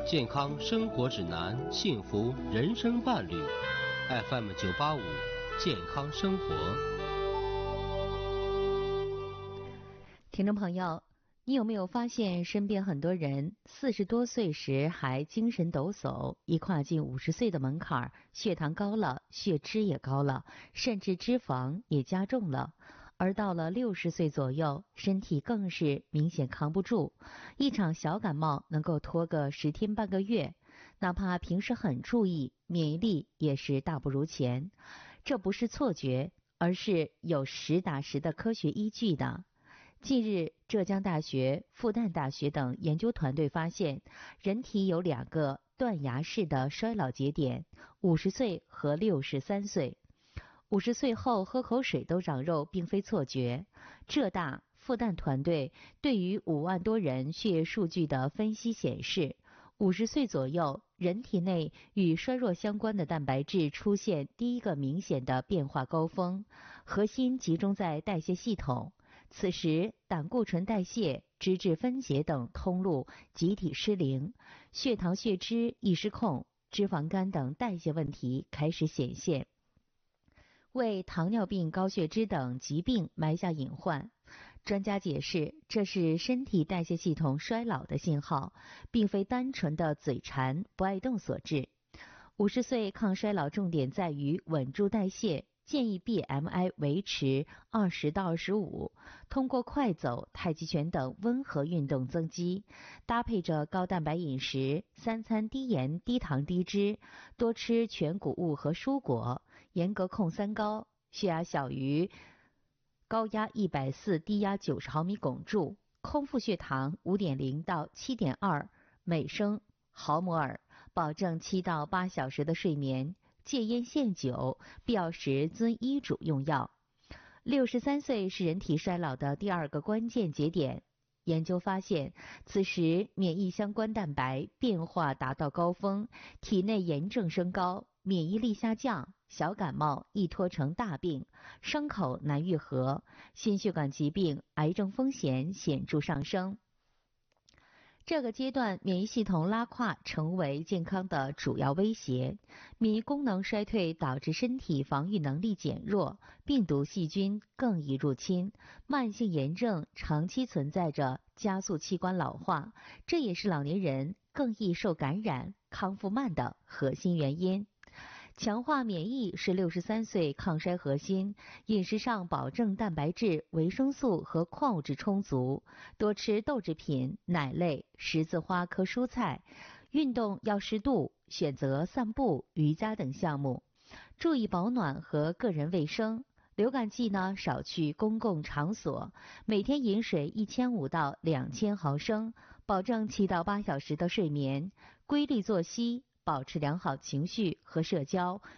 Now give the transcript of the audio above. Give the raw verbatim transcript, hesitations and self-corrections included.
健康生活指南，幸福人生伴侣 F M 九八五健康生活。 听众朋友，你有没有发现身边很多人四十多岁时还精神抖擞，一跨进五十岁的门槛，血糖高了，血脂也高了，甚至脂肪也加重了。而到了六十岁左右，身体更是明显扛不住，一场小感冒能够拖个十天半个月，哪怕平时很注意，免疫力也是大不如前。这不是错觉，而是有实打实的科学依据的。近日，浙江大学、复旦大学等研究团队发现，人体有两个断崖式的衰老节点，五十岁和六十三岁。五十岁后喝口水都长肉并非错觉。浙大、复旦团队对于五万多人血液数据的分析显示，五十岁左右，人体内与衰弱相关的蛋白质出现第一个明显的变化高峰，核心集中在代谢系统。此时，胆固醇代谢、脂质分解等通路集体失灵，血糖、血脂易失控，脂肪肝等代谢问题开始显现，为糖尿病、高血脂等疾病埋下隐患。专家解释，这是身体代谢系统衰老的信号，并非单纯的嘴馋不爱动所致。五十岁抗衰老重点在于稳住代谢，建议 B M I 维持二十到二十五，通过快走、太极拳等温和运动增肌，搭配着高蛋白饮食，三餐低盐、低糖、低脂，多吃全谷物和蔬果，严格控三高，血压小于高压一百四，低压九十毫米汞柱，空腹血糖 五点零 到 七点二 每升毫摩尔，保证七到八小时的睡眠，戒烟限酒，必要时遵医嘱用药。六十三岁是人体衰老的第二个关键节点。研究发现，此时免疫相关蛋白变化达到高峰，体内炎症升高，免疫力下降，小感冒易拖成大病，伤口难愈合，心血管疾病、癌症风险显著上升。这个阶段，免疫系统拉胯成为健康的主要威胁，免疫功能衰退导致身体防御能力减弱，病毒细菌更易入侵，慢性炎症长期存在着，加速器官老化，这也是老年人更易受感染、康复慢的核心原因。强化免疫是六十三岁抗衰核心，饮食上保证蛋白质、维生素和矿物质充足，多吃豆制品、奶类、十字花科蔬菜，运动要适度，选择散步、瑜伽等项目，注意保暖和个人卫生。流感季呢，少去公共场所，每天饮水一千五到两千毫升，保证七到八小时的睡眠，规律作息，保持良好情绪和社交，